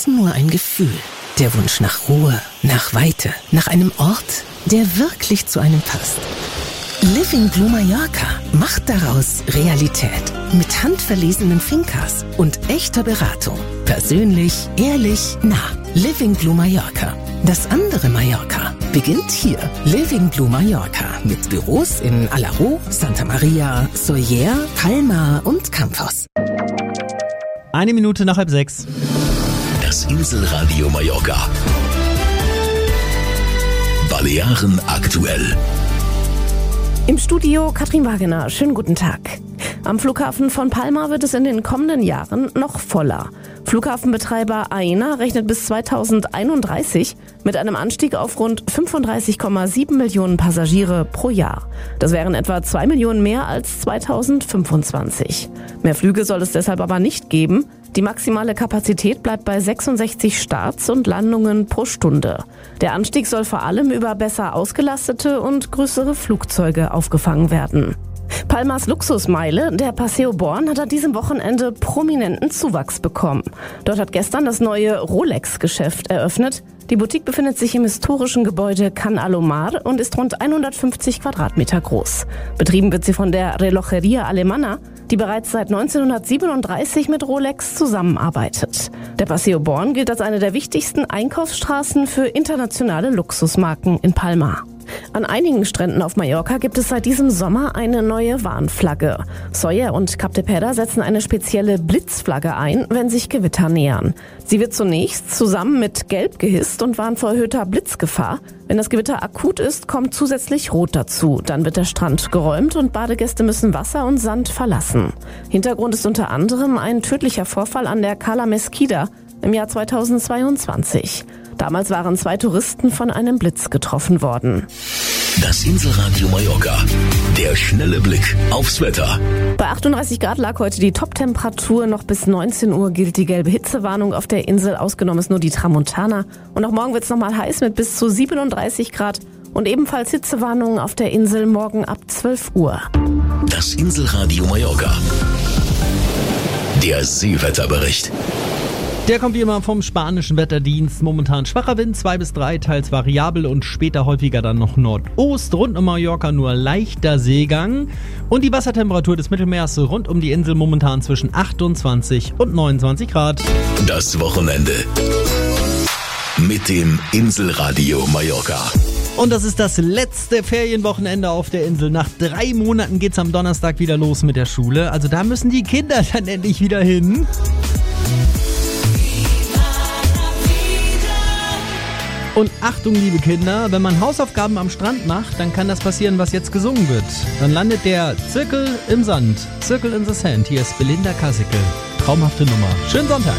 ist nur ein Gefühl. Der Wunsch nach Ruhe, nach Weite, nach einem Ort, der wirklich zu einem passt. Living Blue Mallorca macht daraus Realität. Mit handverlesenen Fincas und echter Beratung. Persönlich, ehrlich, nah. Living Blue Mallorca. Das andere Mallorca beginnt hier. Living Blue Mallorca mit Büros in Alaró, Santa Maria, Sóller, Palma und Campos. 1 Minute nach 5:30. Das Inselradio Mallorca. Balearen aktuell. Im Studio Katrin Wagener. Schönen guten Tag. Am Flughafen von Palma wird es in den kommenden Jahren noch voller. Flughafenbetreiber Aena rechnet bis 2031 mit einem Anstieg auf rund 35,7 Millionen Passagiere pro Jahr. Das wären etwa 2 Millionen mehr als 2025. Mehr Flüge soll es deshalb aber nicht geben. Die maximale Kapazität bleibt bei 66 Starts und Landungen pro Stunde. Der Anstieg soll vor allem über besser ausgelastete und größere Flugzeuge aufgefangen werden. Palmas Luxusmeile, der Paseo Born, hat an diesem Wochenende prominenten Zuwachs bekommen. Dort hat gestern das neue Rolex-Geschäft eröffnet. Die Boutique befindet sich im historischen Gebäude Can Alomar und ist rund 150 Quadratmeter groß. Betrieben wird sie von der Relojería Alemana, die bereits seit 1937 mit Rolex zusammenarbeitet. Der Paseo Born gilt als eine der wichtigsten Einkaufsstraßen für internationale Luxusmarken in Palma. An einigen Stränden auf Mallorca gibt es seit diesem Sommer eine neue Warnflagge. Sóller und Cap de Pera setzen eine spezielle Blitzflagge ein, wenn sich Gewitter nähern. Sie wird zunächst zusammen mit Gelb gehisst und warnt vor erhöhter Blitzgefahr. Wenn das Gewitter akut ist, kommt zusätzlich Rot dazu. Dann wird der Strand geräumt und Badegäste müssen Wasser und Sand verlassen. Hintergrund ist unter anderem ein tödlicher Vorfall an der Cala Mesquida im Jahr 2022. Damals waren 2 Touristen von einem Blitz getroffen worden. Das Inselradio Mallorca. Der schnelle Blick aufs Wetter. Bei 38 Grad lag heute die Top-Temperatur. Noch bis 19 Uhr gilt die gelbe Hitzewarnung auf der Insel. Ausgenommen ist nur die Tramontana. Und auch morgen wird es nochmal heiß mit bis zu 37 Grad. Und ebenfalls Hitzewarnungen auf der Insel morgen ab 12 Uhr. Das Inselradio Mallorca. Der Seewetterbericht. Der kommt wie immer vom spanischen Wetterdienst. Momentan schwacher Wind, 2 bis 3, teils variabel und später häufiger dann noch Nordost. Rund um Mallorca nur leichter Seegang. Und die Wassertemperatur des Mittelmeers rund um die Insel momentan zwischen 28 und 29 Grad. Das Wochenende mit dem Inselradio Mallorca. Und das ist das letzte Ferienwochenende auf der Insel. Nach 3 Monaten geht's am Donnerstag wieder los mit der Schule. Also da müssen die Kinder dann endlich wieder hin. Und Achtung, liebe Kinder, wenn man Hausaufgaben am Strand macht, dann kann das passieren, was jetzt gesungen wird. Dann landet der Zirkel im Sand. Circle in the Sand. Hier ist Belinda Kasickel. Traumhafte Nummer. Schönen Sonntag.